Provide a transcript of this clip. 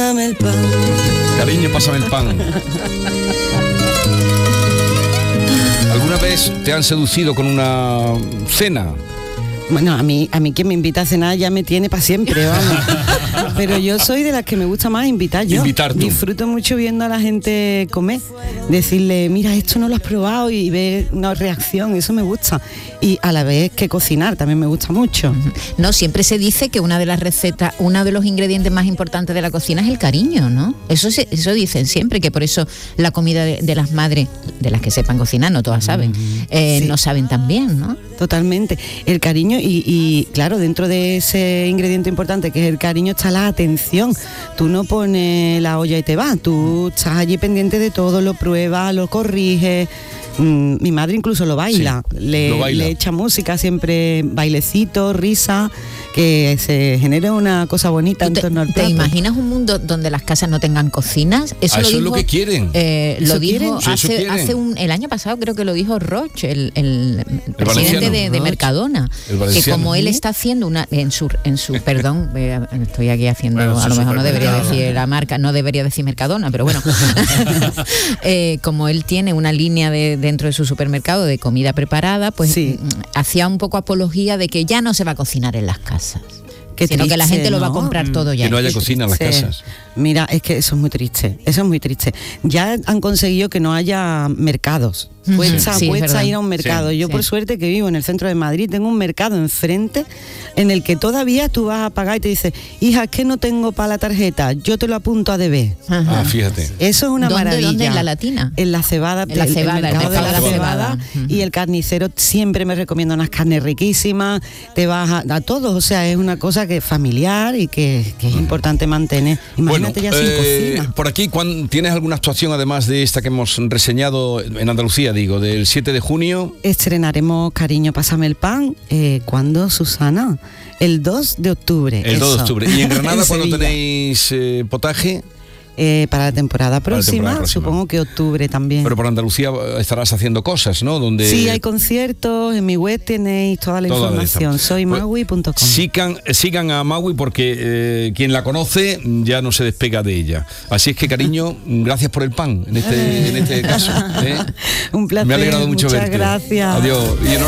pásame el pan. Cariño, pásame el pan. ¿Alguna vez te han seducido con una cena? Bueno, a mí quien me invita a cenar ya me tiene para siempre, vamos. Pero yo soy de las que me gusta más invitar yo. Invitar tú. Disfruto mucho viendo a la gente comer. Decirle, mira, esto no lo has probado, y ver una reacción, eso me gusta. Y a la vez que cocinar también me gusta mucho. No, siempre se dice que una de las recetas, uno de los ingredientes más importantes de la cocina es el cariño, ¿no? Eso dicen siempre, que por eso la comida de las madres, de las que sepan cocinar, no todas saben, Sí. no saben tan bien, ¿no? Totalmente. El cariño y claro, dentro de ese ingrediente importante que es el cariño está la atención. Tú no pones la olla y te vas, tú estás allí pendiente de todo, lo pruebas, lo corriges. Mi madre incluso lo baila, Sí, lo baila. le echa música, siempre bailecito, risa, que se genere una cosa bonita en torno al ¿Te plato. imaginas un mundo donde las casas no tengan cocinas? Eso es lo que quieren. Lo ¿Eso quieren? dijo Sí, eso quieren. el año pasado, creo que lo dijo Roche, el presidente valenciano. de Roche. Mercadona, El que valenciano. como él está haciendo en su perdón, estoy aquí haciendo, Bueno, a lo mejor no debería supermercado. decir la marca, no debería decir Mercadona, pero bueno, como él tiene una línea dentro de su supermercado de comida preparada, pues Sí. hacía un poco apología de que ya no se va a cocinar en las casas. Qué Sino que la triste, gente lo va a ¿no? comprar todo ya. Que no haya cocina en las Sí. casas. Mira, es que eso es muy triste, Ya han conseguido que no haya mercados. Cuesta Sí, es verdad. ir a un mercado. Sí, Yo sí. por suerte que vivo en el centro de Madrid, tengo un mercado enfrente en el que todavía tú vas a pagar y te dice, hija, es que no tengo para la tarjeta, yo te lo apunto a deber. Ajá. Ah, fíjate. Eso es una maravilla. ¿Dónde? ¿En la Latina? En la Cebada, En la Cebada, el mercado de la Cebada. Cebada. Y el carnicero siempre me recomienda unas carnes riquísimas, te vas a todos, o sea, es una cosa que es familiar y que es importante mantener. Imagínate ya sin cocina. Por aquí, ¿tienes alguna actuación además de esta que hemos reseñado en Andalucía, digo, del 7 de junio? Estrenaremos Cariño, pásame el pan. ¿Cuándo, Susana? El 2 de octubre. El 2 de eso. octubre. ¿Y en Granada cuándo Sevilla. tenéis potaje? Para la temporada Para la próxima, temporada próxima. supongo que octubre también. Pero por Andalucía estarás haciendo cosas, ¿no? Donde Sí, hay conciertos, en mi web tenéis toda la Toda la información, información. soymaui.com. Sigan a Maui porque quien la conoce ya no se despega de ella. Así es que, cariño, gracias por el pan en este caso. Un placer, Me ha alegrado mucho muchas verte. gracias. Adiós. Y